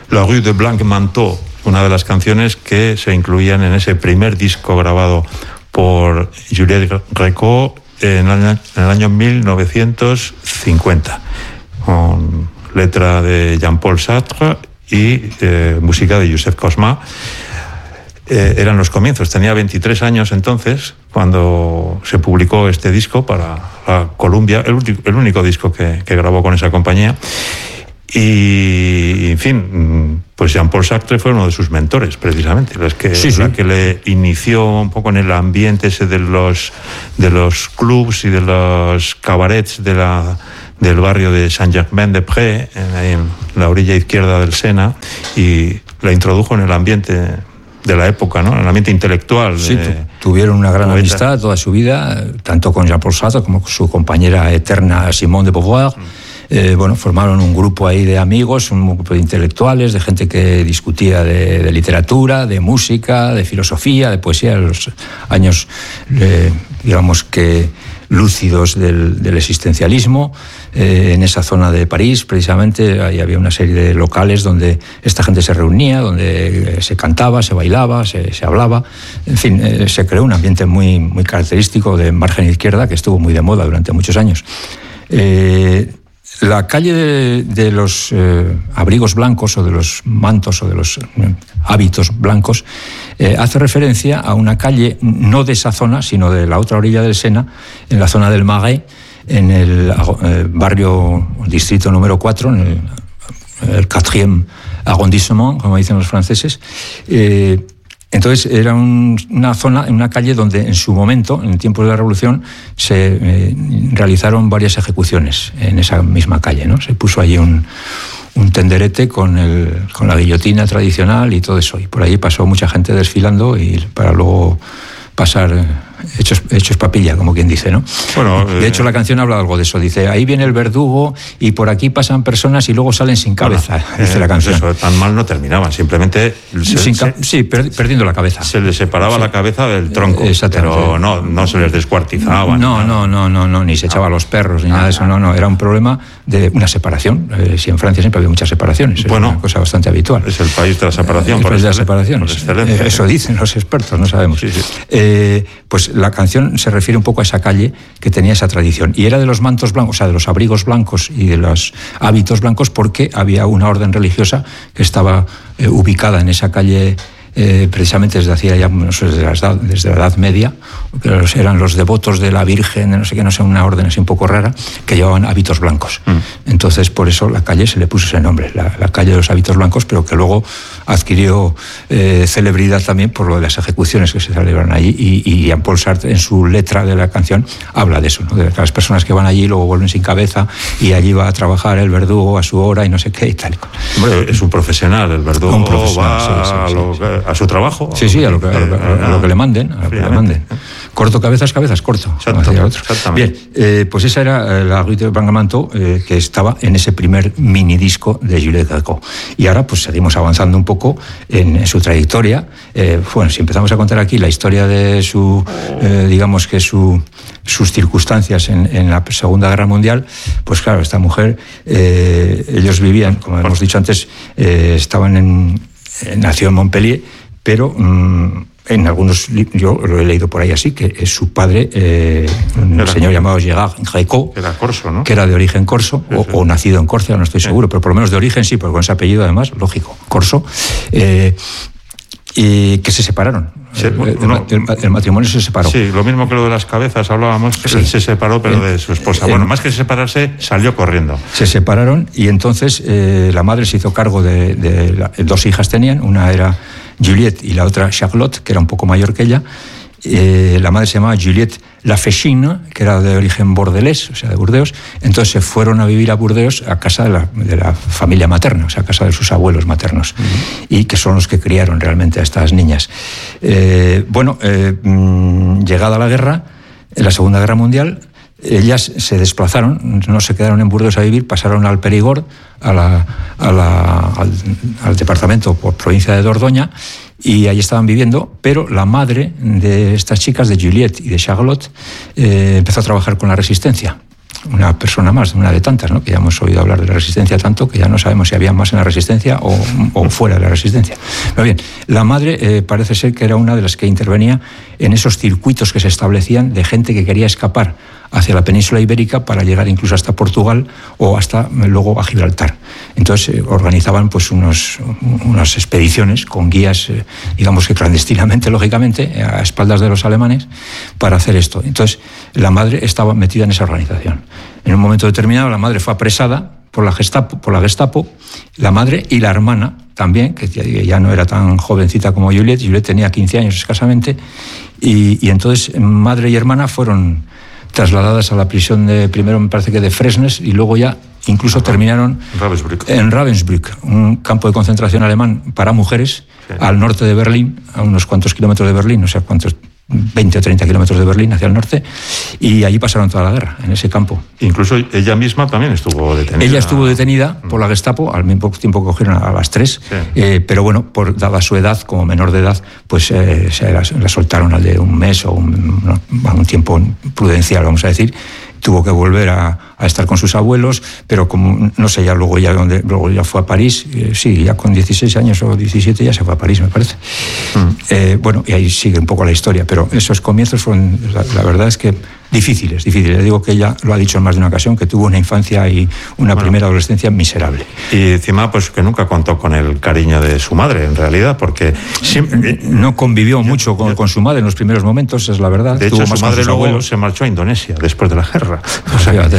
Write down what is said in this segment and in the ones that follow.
La Rue de Blanc-Manteau, una de las canciones que se incluían en ese primer disco grabado por Juliette Gréco en el año 1950, con letra de Jean-Paul Sartre y música de Joseph Cosma. Eran los comienzos, tenía 23 años entonces cuando se publicó este disco para la Columbia, el único disco que grabó con esa compañía. Y, en fin, pues Jean-Paul Sartre fue uno de sus mentores, precisamente, la que le inició un poco en el ambiente ese de los clubs y de los cabarets del barrio de Saint-Germain-des-Prés, en la orilla izquierda del Sena, y la introdujo en el ambiente de la época, ¿no? En el ambiente intelectual. Sí, tuvieron una gran amistad toda su vida, tanto con Jean-Paul Sartre como con su compañera eterna Simone de Beauvoir. Formaron un grupo ahí de amigos, un grupo de intelectuales, de gente que discutía de literatura, de música, de filosofía, de poesía, en los años, digamos que lúcidos del existencialismo. En esa zona de París, precisamente, ahí había una serie de locales donde esta gente se reunía, donde se cantaba, se bailaba, se hablaba. En fin, se creó un ambiente muy, muy característico de margen izquierda que estuvo muy de moda durante muchos años. La calle de los abrigos blancos o de los mantos o de los hábitos blancos hace referencia a una calle no de esa zona, sino de la otra orilla del Sena, en la zona del Marais, en el barrio, distrito número 4, en el 4e arrondissement, como dicen los franceses. Entonces era una zona, una calle donde en su momento, en el tiempo de la Revolución, se realizaron varias ejecuciones en esa misma calle, ¿no? Se puso allí un tenderete con la guillotina tradicional y todo eso. Y por allí pasó mucha gente desfilando y para luego pasar hechos papilla, como quien dice, ¿no? Bueno, de hecho, la canción habla algo de eso. Dice, ahí viene el verdugo y por aquí pasan personas y luego salen sin cabeza, dice la canción. Pues eso, tan mal no terminaban, simplemente... perdiendo la cabeza. Se les separaba la cabeza del tronco, pero no se les descuartizaban. No, ni se echaba a los perros, ni nada de eso, no. Era un problema de una separación. Si en Francia siempre había muchas separaciones, es una cosa bastante habitual. Es el país de la separación. El país de la separación. Eso dicen los expertos, no sabemos. Sí. Pues la canción se refiere un poco a esa calle que tenía esa tradición. Y era de los mantos blancos, o sea, de los abrigos blancos y de los hábitos blancos, porque había una orden religiosa que estaba ubicada en esa calle precisamente desde hacía ya, no sé, desde la Edad Media, que eran los devotos de la Virgen, no sé, una orden así un poco rara, que llevaban hábitos blancos. Entonces, por eso la calle se le puso ese nombre, la calle de los hábitos blancos, pero que luego adquirió celebridad también por lo de las ejecuciones que se celebran allí, y Jean-Paul Sartre, en su letra de la canción, habla de eso, ¿no? De las personas que van allí y luego vuelven sin cabeza, y allí va a trabajar el verdugo a su hora y no sé qué y tal. Hombre, es un profesional, el verdugo va a su trabajo. Sí, a lo que le manden. Corto cabezas, corto. Bien, pues esa era la Rue de Blanc-Manteau, que estaba en ese primer mini disco de Juliette Gréco. Y ahora pues seguimos avanzando un poco en su trayectoria. Si empezamos a contar aquí la historia de su, digamos que sus circunstancias en la Segunda Guerra Mundial, pues claro, esta mujer, ellos vivían, como hemos dicho antes, nació en Montpellier, pero en algunos, yo lo he leído por ahí así, que su padre, un señor llamado Gérard Gréco, que era corso, ¿no? Que era de origen corso, o nacido en Córcega, no estoy seguro, pero por lo menos de origen sí, porque con ese apellido además, lógico, corso, y que se separaron. El matrimonio se separó. Sí, lo mismo que lo de las cabezas hablábamos, que él se separó, pero de su esposa. Más que separarse, salió corriendo. Se separaron y entonces la madre se hizo cargo de dos hijas tenían, una era Juliette y la otra Charlotte, que era un poco mayor que ella. La madre se llamaba Juliette Lafechine, que era de origen bordelés, o sea, de Burdeos. Entonces se fueron a vivir a Burdeos a casa de la familia materna, o sea, a casa de sus abuelos maternos, y que son los que criaron realmente a estas niñas. Llegada la guerra, en la Segunda Guerra Mundial, ellas se desplazaron, no se quedaron en Burdeos a vivir, pasaron al Périgord, al departamento por provincia de Dordoña, y allí estaban viviendo, pero la madre de estas chicas, de Juliette y de Charlotte, empezó a trabajar con la Resistencia. una persona más, una de tantas, ¿no? Que ya hemos oído hablar de la resistencia tanto que ya no sabemos si había más en la resistencia o fuera de la resistencia. Pero bien, la madre parece ser que era una de las que intervenía en esos circuitos que se establecían de gente que quería escapar hacia la península ibérica para llegar incluso hasta Portugal o hasta luego a Gibraltar. Entonces organizaban pues unas expediciones con guías, digamos que clandestinamente, lógicamente, a espaldas de los alemanes, para hacer esto. Entonces la madre estaba metida en esa organización. En un momento determinado la madre fue apresada por la Gestapo, la madre y la hermana también, que ya no era tan jovencita como Juliette. Juliette tenía 15 años escasamente, y entonces madre y hermana fueron trasladadas a la prisión primero me parece que de Fresnes, y luego ya incluso terminaron en Ravensbrück, un campo de concentración alemán para mujeres, al norte de Berlín, a unos cuantos kilómetros de Berlín, no sé cuántos, 20 o 30 kilómetros de Berlín hacia el norte, y allí pasaron toda la guerra, en ese campo. Incluso ella misma también estuvo detenida. Ella estuvo detenida por la Gestapo, al mismo tiempo que cogieron a las tres, pero bueno, dada su edad, como menor de edad, pues se la soltaron al de un mes o un tiempo prudencial, vamos a decir. Tuvo que volver a estar con sus abuelos, pero como, no sé, luego ya fue a París, sí, ya con 16 años o 17 ya se fue a París, me parece. Bueno, y ahí sigue un poco la historia, pero esos comienzos fueron, la verdad es que difíciles. Le digo que ella lo ha dicho en más de una ocasión, que tuvo una infancia y una primera adolescencia miserable. Y encima, pues que nunca contó con el cariño de su madre, en realidad, porque siempre, no convivió mucho con su madre en los primeros momentos, es la verdad. De hecho, su madre luego se marchó a Indonesia después de la guerra. O sea,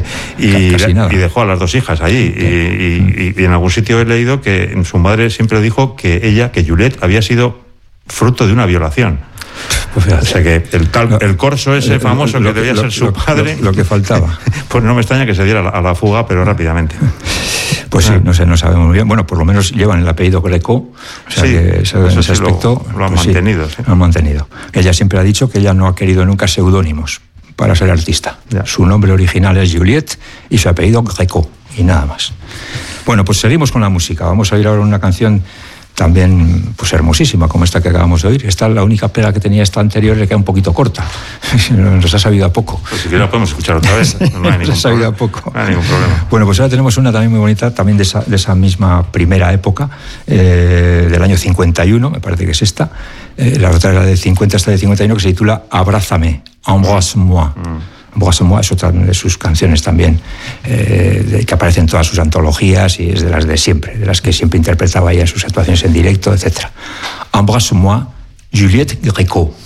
y dejó a las dos hijas allí. Y en algún sitio he leído que su madre siempre dijo que Juliette había sido fruto de una violación. Pues o sea que el corso ese famoso que debía ser su padre, lo que faltaba. Pues no me extraña que se diera a la fuga, pero rápidamente. Pues sí, no sabemos muy bien. Bueno, por lo menos llevan el apellido Greco, o sea que en ese aspecto lo han mantenido. Sí. Lo han mantenido. Ella siempre ha dicho que ella no ha querido nunca seudónimos para ser artista. Ya. Su nombre original es Juliette y su apellido Greco, y nada más. Bueno, pues seguimos con la música. Vamos a oír ahora una canción también pues hermosísima, como esta que acabamos de oír. Esta, la única pega que tenía esta anterior, le queda un poquito corta. Nos ha sabido a poco. Pues si quieres podemos escuchar otra vez. No hay ningún sabido a poco. No hay ningún problema. Bueno, pues ahora tenemos una también muy bonita, también de esa misma primera época, del año 51, me parece que es esta. La otra era de 50 hasta de 51, que se titula Abrázame, Embrasse-moi. Embrasse-moi es otra de sus canciones también, que aparece en todas sus antologías, y es de las de siempre, de las que siempre interpretaba ella en sus actuaciones en directo, etc. Embrasse-moi, Juliette Greco.